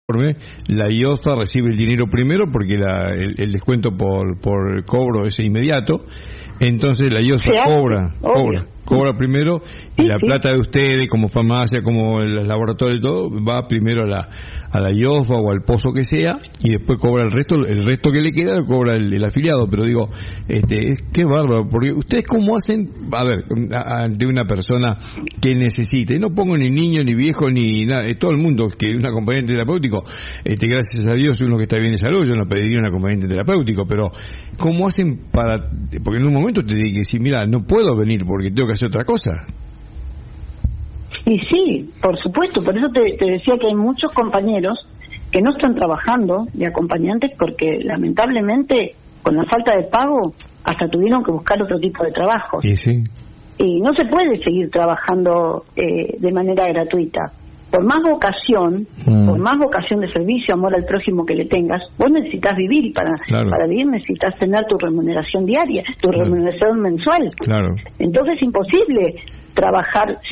la IOSA recibe el dinero primero porque el descuento por cobro es inmediato. Entonces la IOSA cobra primero y la plata de ustedes como farmacia, como el laboratorio y todo, va primero a la IOSA o al pozo que sea, y después cobra el resto que le queda lo cobra el afiliado. Pero digo, qué bárbaro, porque ustedes cómo hacen, a ver, ante una persona que necesite, no pongo ni niño, ni viejo, ni nada, todo el mundo que es un acompañante terapéutico, gracias a Dios uno que está bien de salud, yo no pediría un acompañante terapéutico, pero ¿cómo hacen porque en un momento te dije que decir, mira, no puedo venir porque tengo que hacer otra cosa? Y sí, por supuesto, por eso te decía que hay muchos compañeros que no están trabajando de acompañantes porque lamentablemente con la falta de pago hasta tuvieron que buscar otro tipo de trabajos. Sí. Y no se puede seguir trabajando de manera gratuita. Por más vocación de servicio, amor al prójimo que le tengas, vos necesitas vivir y para vivir necesitas tener tu remuneración diaria, tu remuneración mensual. Claro. Entonces es imposible trabajar